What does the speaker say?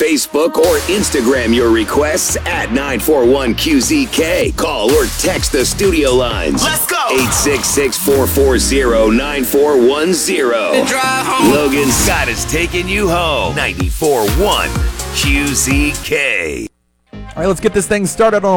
Facebook or Instagram your requests at 941QZK. Call or text the studio lines. Let's go! 866-440-9410. Logan Scott is taking you home. 94.1 QZK. All right, let's get this thing started on